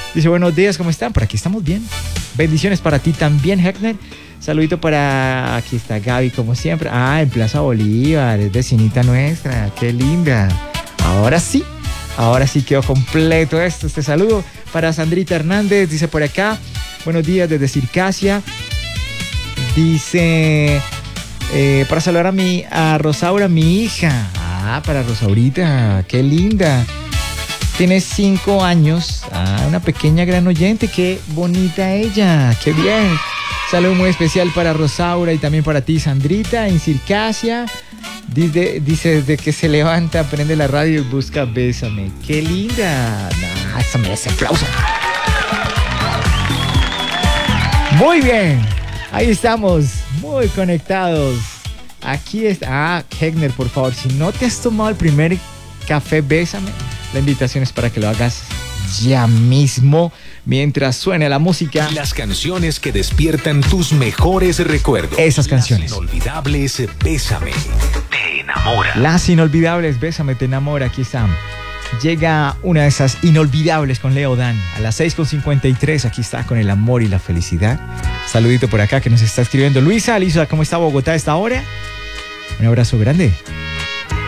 Dice, buenos días, ¿cómo están? Por aquí estamos bien. Bendiciones para ti también, Heckner. Saludito para... Aquí está Gaby, como siempre. En Plaza Bolívar, es vecinita nuestra. Qué linda. Ahora sí quedó completo esto. Este saludo para Sandrita Hernández. Dice por acá, buenos días desde Circasia. Dice, para saludar a Rosaura, mi hija. Para Rosaurita, qué linda. Tiene 5 años. Una pequeña gran oyente. Qué bonita ella. Qué bien. Saludo muy especial para Rosaura y también para ti, Sandrita, en Circasia. Dice desde que se levanta, prende la radio y busca Bésame. ¡Qué linda! Eso merece aplauso. Muy bien. Ahí estamos, muy conectados. Aquí está. Heckner, por favor, si no te has tomado el primer café Bésame, la invitación es para que lo hagas ya mismo, mientras suene la música. Las canciones que despiertan tus mejores recuerdos. Esas canciones. Las inolvidables Bésame, te enamora. Las inolvidables Bésame, te enamora. Aquí están. Llega una de esas inolvidables con Leo Dan a las 6:53. Aquí está con el amor y la felicidad. Saludito por acá que nos está escribiendo Luisa. Lisa, ¿cómo está Bogotá a esta hora? Un abrazo grande.